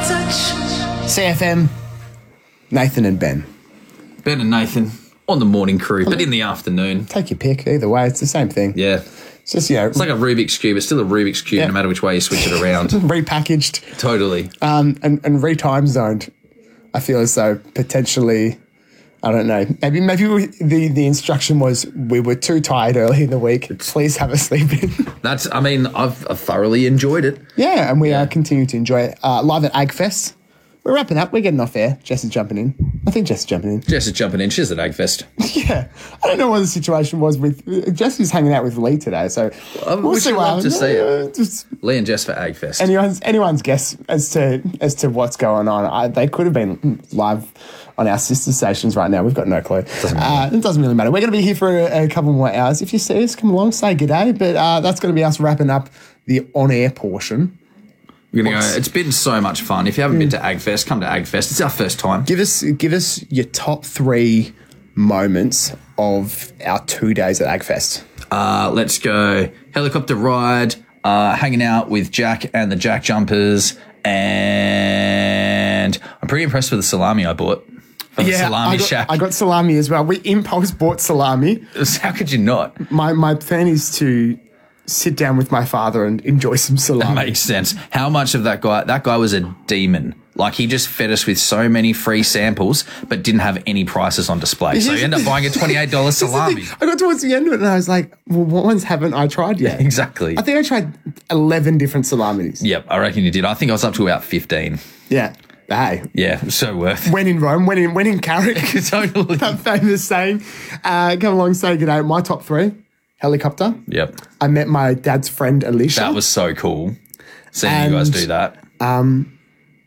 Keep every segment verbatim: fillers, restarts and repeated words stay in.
C F M, Nathan and Ben. Ben and Nathan on the morning crew, but in the afternoon. Take your pick. Either way, it's the same thing. Yeah. It's just, you know. It's like a Rubik's Cube. It's still a Rubik's Cube yeah. no matter which way you switch it around. Repackaged. Totally. Um, and, and re-time zoned. I feel as though potentially, I don't know, maybe maybe we, the, the instruction was we were too tired early in the week. Please have a sleep in. That's, I mean, I've, I've thoroughly enjoyed it. Yeah, and we yeah. are continuing to enjoy it. Uh, live at AgFest. We're wrapping up. We're getting off air. Jess is jumping in. I think Jess is jumping in. Jess is jumping in. She's at AgFest. Yeah. I don't know what the situation was with... Jess is hanging out with Lee today, so... Uh, we'll we see should what love to see uh, it. Just Lee and Jess for AgFest. Anyone's, anyone's guess as to as to what's going on. I, they could have been live on our sister stations right now. We've got no clue. Doesn't uh, it doesn't really matter. We're going to be here for a, a couple more hours. If you see us, come along, say g'day. But uh, that's going to be us wrapping up the on-air portion. We're gonna go. It's been so much fun. If you haven't mm. been to AgFest, come to AgFest. It's our first time. Give us give us your top three moments of our two days at AgFest. Uh, let's go helicopter ride, uh, hanging out with Jack and the Jack Jumpers, and I'm pretty impressed with the salami I bought from yeah, the Salami I got, Shack. I got salami as well. We impulse bought salami. How could you not? My my plan is to sit down with my father and enjoy some salami. That makes sense. How much of that guy, that guy was a demon. Like, he just fed us with so many free samples, but didn't have any prices on display. So you end up buying a twenty-eight dollars salami. I got towards the end of it and I was like, well, what ones haven't I tried yet? Exactly. I think I tried eleven different salamis. Yep, I reckon you did. I think I was up to about fifteen. Yeah. Hey. Yeah, so worth. When in Rome, when in, when in Carrick. Totally. That famous saying. Uh, come along, say good day. My top three. Helicopter. Yep. I met my dad's friend, Alicia. That was so cool. Seeing and, you guys do that. Um,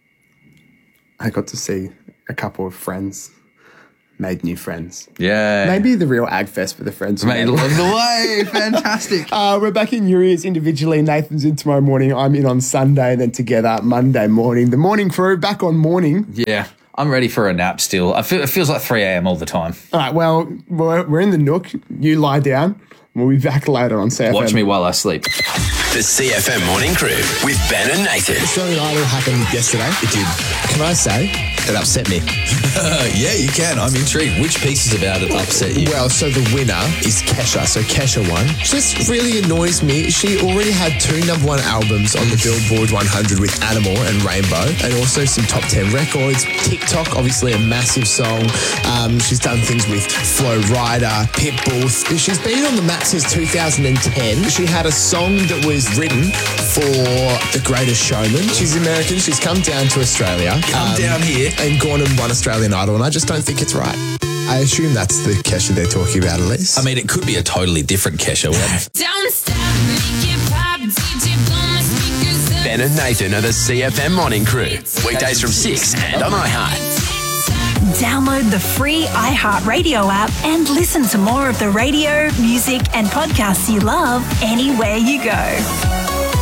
I got to see a couple of friends, made new friends. Yeah. Maybe the real AgFest for the friends. Made along the way. Fantastic. Uh, we're back in Urias individually. Nathan's in tomorrow morning. I'm in on Sunday, and then together Monday morning. The morning crew back on morning. Yeah. I'm ready for a nap still. I feel, it feels like three a.m. all the time. All right, well, we're, we're in the nook. You lie down. We'll be back later on C F M. Watch me while I sleep. The C F M Morning Crew with Ben and Nathan. Australian Idol happened yesterday. It did. Can I say it upset me? Yeah, you can. I'm intrigued. Which pieces about it upset you? Well, so the winner is Kesha. So Kesha won. Just really annoys me. She already had two number one albums on the Billboard one hundred with Animal and Rainbow, and also some top ten records. TikTok, obviously a massive song. Um, she's done things with Flo Rida, Pitbull. She's been on the map since two thousand ten. She had a song that was written for The Greatest Showman. She's American. She's come down to Australia. Come um, down here. And gone and won Australian Idol, and I just don't think it's right. I assume that's the Kesha they're talking about, at least. I mean, it could be a totally different Kesha. Don't stop, make it pop, D J blow my speakers up. Ben and Nathan are the C F M Morning Crew. Weekdays from six and on iHeart. Download the free iHeartRadio app and listen to more of the radio, music, and podcasts you love anywhere you go.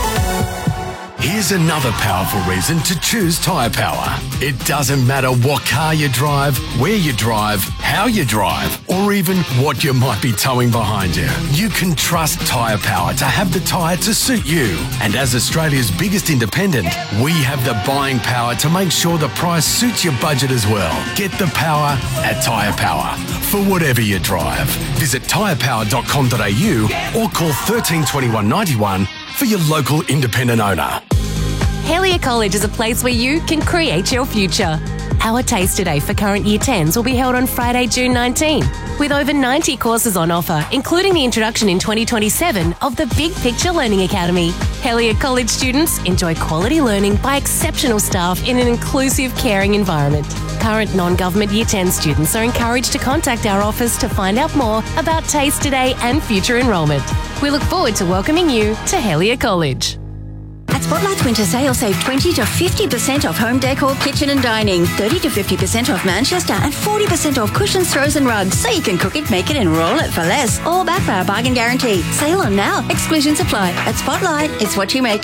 Here's another powerful reason to choose Tyre Power. It doesn't matter what car you drive, where you drive, how you drive, or even what you might be towing behind you. You can trust Tyre Power to have the tyre to suit you. And as Australia's biggest independent, we have the buying power to make sure the price suits your budget as well. Get the power at Tyre Power for whatever you drive. Visit tyre power dot com dot a u or call one three two one, nine one for your local independent owner. Helier College is a place where you can create your future. Our Taste Today for current Year tens will be held on Friday, June nineteenth, with over ninety courses on offer, including the introduction in twenty twenty-seven of the Big Picture Learning Academy. Helier College students enjoy quality learning by exceptional staff in an inclusive, caring environment. Current non-government Year ten students are encouraged to contact our office to find out more about Taste Today and future enrolment. We look forward to welcoming you to Helier College. At Spotlight's winter sale, save twenty to fifty percent off home decor, kitchen and dining, thirty to fifty percent off Manchester, and forty percent off cushions, throws and rugs, so you can cook it, make it and roll it for less. All backed by our bargain guarantee. Sale on now. Exclusions apply. At Spotlight, it's what you make it.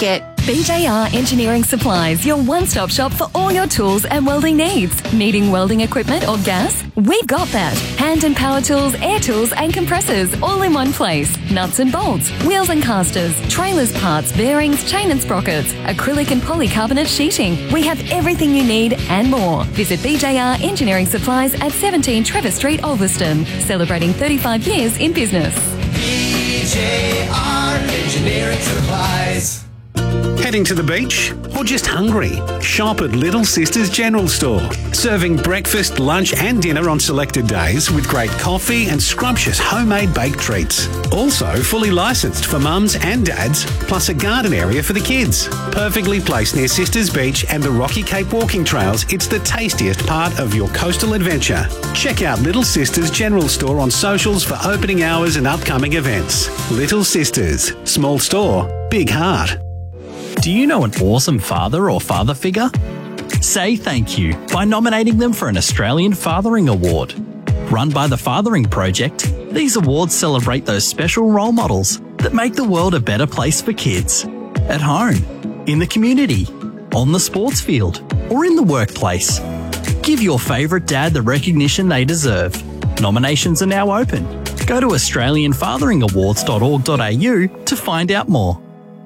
B J R Engineering Supplies, your one-stop shop for all your tools and welding needs. Needing welding equipment or gas? We've got that. Hand and power tools, air tools and compressors all in one place. Nuts and bolts, wheels and casters, trailers parts, bearings, chain and sprockets, acrylic and polycarbonate sheeting. We have everything you need and more. Visit B J R Engineering Supplies at seventeen Trevor Street, Ulverston, celebrating thirty-five years in business. B J R Engineering Supplies. Heading to the beach or just hungry? Shop at Little Sisters General Store. Serving breakfast, lunch and dinner on selected days with great coffee and scrumptious homemade baked treats. Also fully licensed for mums and dads, plus a garden area for the kids. Perfectly placed near Sisters Beach and the Rocky Cape walking trails, it's the tastiest part of your coastal adventure. Check out Little Sisters General Store on socials for opening hours and upcoming events. Little Sisters. Small store, big heart. Do you know an awesome father or father figure? Say thank you by nominating them for an Australian Fathering Award. Run by the Fathering Project, these awards celebrate those special role models that make the world a better place for kids. At home, in the community, on the sports field, or in the workplace. Give your favourite dad the recognition they deserve. Nominations are now open. Go to australian fathering awards dot org dot a u to find out more.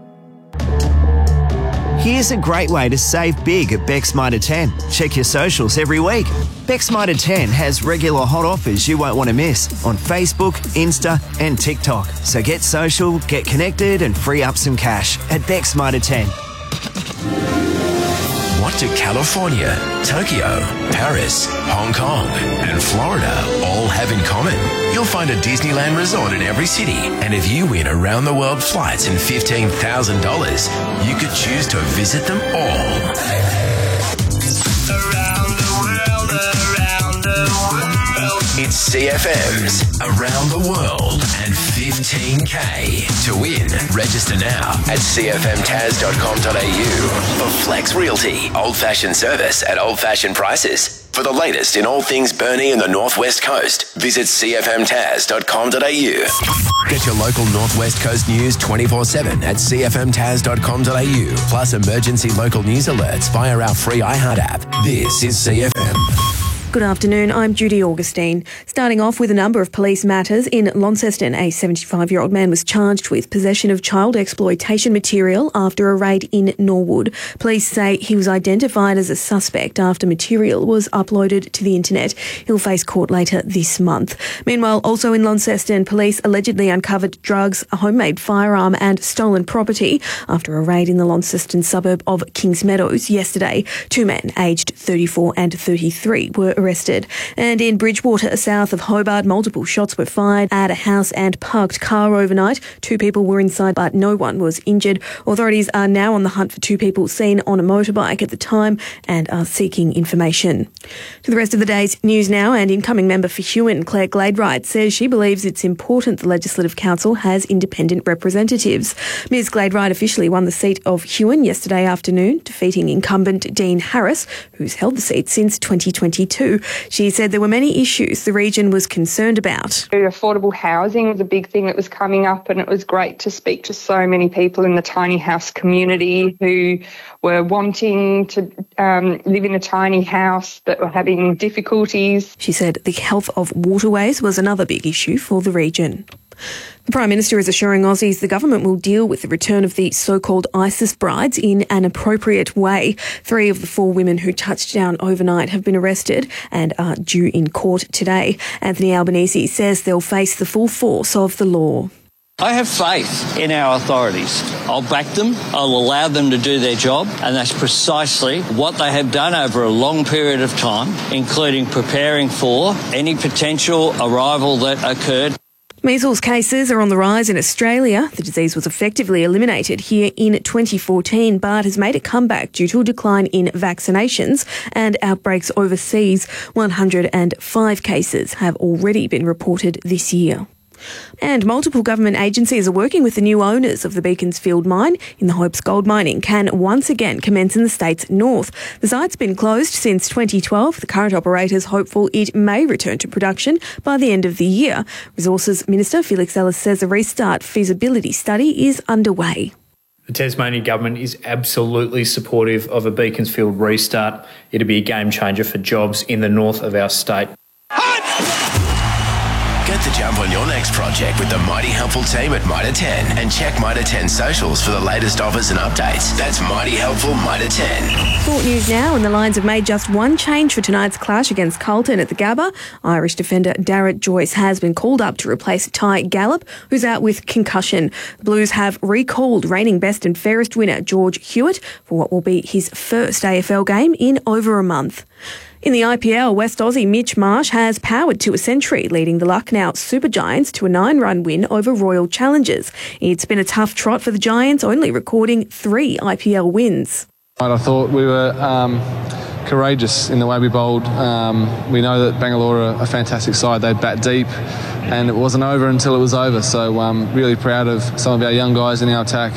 Here's a great way to save big at Beck's Mitre ten. Check your socials every week. Beck's Mitre ten has regular hot offers you won't want to miss on Facebook, Insta and TikTok. So get social, get connected and free up some cash at Beck's Mitre ten. What do California, Tokyo, Paris, Hong Kong and Florida all have in common? You'll find a Disneyland resort in every city. And if you win around the world flights and fifteen thousand dollars, you could choose to visit them all. Around the world, around the world. It's C F M's Around the World and fifteen K. To win, register now at c f m taz dot com dot a u. For Flex Realty, old-fashioned service at old-fashioned prices. For the latest in all things Burnie and the Northwest Coast, visit c f m taz dot com dot a u. Get your local Northwest Coast news twenty-four seven at c f m taz dot com dot a u. Plus emergency local news alerts via our free iHeart app. This is C F M. Good afternoon, I'm Judy Augustine. Starting off with a number of police matters, in Launceston, a seventy-five-year-old man was charged with possession of child exploitation material after a raid in Norwood. Police say he was identified as a suspect after material was uploaded to the internet. He'll face court later this month. Meanwhile, also in Launceston, police allegedly uncovered drugs, a homemade firearm and stolen property after a raid in the Launceston suburb of Kings Meadows yesterday. Two men aged thirty-four and thirty-three were arrested. And in Bridgewater, south of Hobart, multiple shots were fired at a house and parked car overnight. Two people were inside, but no one was injured. Authorities are now on the hunt for two people seen on a motorbike at the time and are seeking information. To the rest of the day's news now, and incoming member for Huon, Claire Gladwright, says she believes it's important the Legislative Council has independent representatives. Ms Gladwright officially won the seat of Huon yesterday afternoon, defeating incumbent Dean Harris, who's held the seat since twenty twenty-two. She said there were many issues the region was concerned about. Affordable housing was a big thing that was coming up, and it was great to speak to so many people in the tiny house community who were wanting to um, live in a tiny house but were having difficulties. She said the health of waterways was another big issue for the region. The Prime Minister is assuring Aussies the government will deal with the return of the so-called ISIS brides in an appropriate way. Three of the four women who touched down overnight have been arrested and are due in court today. Anthony Albanese says they'll face the full force of the law. I have faith in our authorities. I'll back them, I'll allow them to do their job, and that's precisely what they have done over a long period of time, including preparing for any potential arrival that occurred. Measles cases are on the rise in Australia. The disease was effectively eliminated here in twenty fourteen, but has made a comeback due to a decline in vaccinations and outbreaks overseas. one hundred five cases have already been reported this year. And multiple government agencies are working with the new owners of the Beaconsfield mine in the hopes gold mining can once again commence in the state's north. The site's been closed since twenty twelve. The current operator is hopeful it may return to production by the end of the year. Resources Minister Felix Ellis says a restart feasibility study is underway. The Tasmanian Government is absolutely supportive of a Beaconsfield restart. It'll be a game changer for jobs in the north of our state. Get the jump on your next project with the Mighty Helpful team at Mitre ten and check Mitre ten socials for the latest offers and updates. That's Mighty Helpful Mitre ten. Sport news now, and the Lions have made just one change for tonight's clash against Carlton at the Gabba. Irish defender Darragh Joyce has been called up to replace Ty Gallup, who's out with concussion. The Blues have recalled reigning best and fairest winner George Hewitt for what will be his first A F L game in over a month. In the I P L, West Aussie Mitch Marsh has powered to a century, leading the Lucknow Super Giants to a nine-run win over Royal Challengers. It's been a tough trot for the Giants, only recording three I P L wins. I thought we were um, courageous in the way we bowled. Um, we know that Bangalore are a fantastic side. They bat deep, and it wasn't over until it was over. So I'm um, really proud of some of our young guys in our attack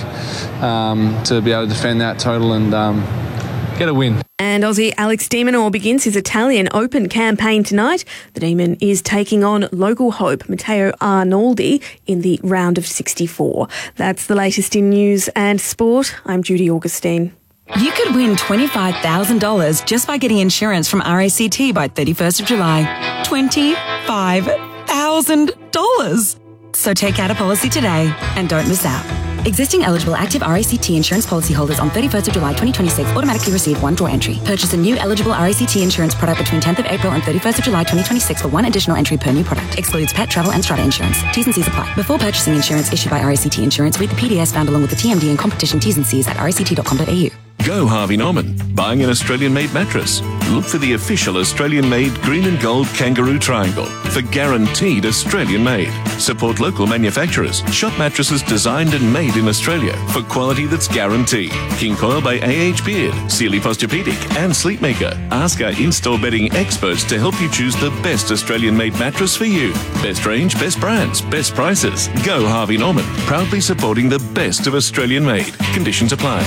um, to be able to defend that total and um, get a win. And Aussie Alex de Minaur begins his Italian Open campaign tonight. The Demon is taking on local hope Matteo Arnoldi in the round of sixty-four. That's the latest in news and sport. I'm Judy Augustine. You could win twenty-five thousand dollars just by getting insurance from R A C T by thirty-first of July. twenty-five thousand dollars. So take out a policy today and don't miss out. Existing eligible active R A C T insurance policyholders on thirty-first of July twenty twenty-six automatically receive one draw entry. Purchase a new eligible R A C T insurance product between tenth of April and thirty-first of July twenty twenty-six for one additional entry per new product. Excludes pet, travel and strata insurance. T's and C's apply. Before purchasing insurance issued by R A C T Insurance, read the P D S found along with the T M D and competition T's and C's at r a c t dot com dot a u. Go Harvey Norman. Buying an Australian-made mattress? Look for the official Australian-made green and gold kangaroo triangle for guaranteed Australian-made. Support local manufacturers. Shop mattresses designed and made in Australia for quality that's guaranteed. King Coil by A H Beard, Sealy Posturepedic and Sleepmaker. Ask our in-store bedding experts to help you choose the best Australian-made mattress for you. Best range, best brands, best prices. Go Harvey Norman. Proudly supporting the best of Australian-made. Conditions apply.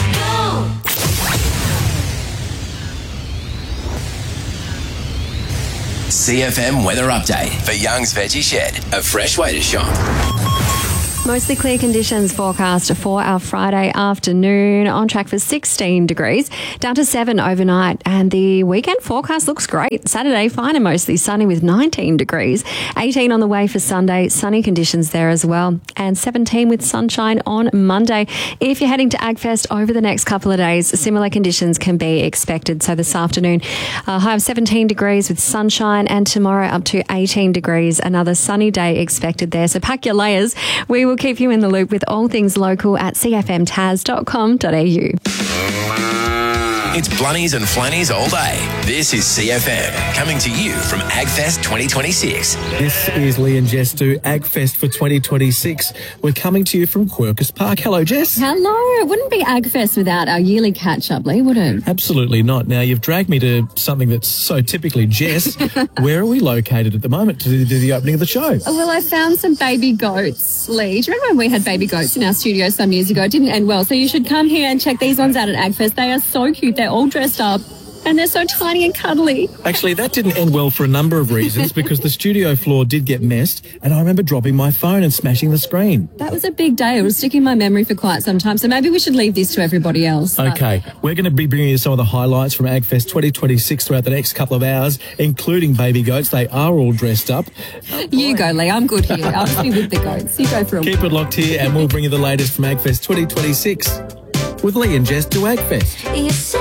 C F M weather update for Young's Veggie Shed, a fresh way to shop. Mostly clear conditions forecast for our Friday afternoon, on track for sixteen degrees, down to seven overnight. And the weekend forecast looks great. Saturday, fine and mostly sunny with nineteen degrees, eighteen on the way for Sunday, sunny conditions there as well, and seventeen with sunshine on Monday. If you're heading to AgFest over the next couple of days, similar conditions can be expected. So this afternoon, a high of seventeen degrees with sunshine, and tomorrow up to eighteen degrees, another sunny day expected there. So pack your layers. We will We'll keep you in the loop with all things local at c f m taz dot com dot a u. It's Blunnies and Flannies all day. This is C F M, coming to you from AgFest twenty twenty-six. This is Lee and Jess do AgFest for twenty twenty-six. We're coming to you from Quercus Park. Hello, Jess. Hello. It wouldn't be AgFest without our yearly catch-up, Lee, would it? Absolutely not. Now, you've dragged me to something that's so typically Jess. Where are we located at the moment to do the opening of the show? Well, I found some baby goats, Lee. Do you remember when we had baby goats in our studio some years ago? It didn't end well. So you should come here and check these ones out at AgFest. They are so cute. They're all dressed up and they're so tiny and cuddly. Actually, that didn't end well for a number of reasons, because the studio floor did get messed, and I remember dropping my phone and smashing the screen. That was a big day. It was sticking in my memory for quite some time, so maybe we should leave this to everybody else. Okay, we're going to be bringing you some of the highlights from AgFest twenty twenty-six throughout the next couple of hours, including baby goats. They are all dressed up. Oh, you go, Lee. I'm good here. I'll just be with the goats. You go for a Keep it locked here, and we'll bring you the latest from AgFest twenty twenty-six with Lee and Jess to AgFest.